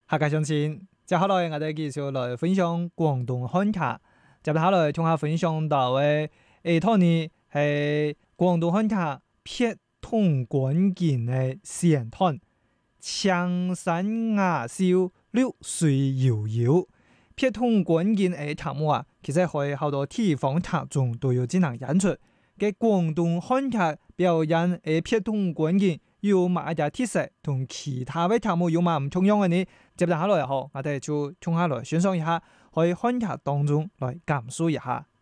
客家鄉親，接下來我哋繼續來分享廣東漢劇。接下來同下分享到嘅呢套呢係廣東漢劇撇通關鍵嘅線段，青山雅笑綠水悠悠。撇通關鍵嘅題目啊，其實喺好多地方劇中都有進行演出。嘅廣東漢劇表演嘅撇通關鍵有乜嘢特色，同其他嘅題目有乜唔同樣嘅呢？接下來後，我哋就從下來欣賞一下，喺漢劇當中來感受一下。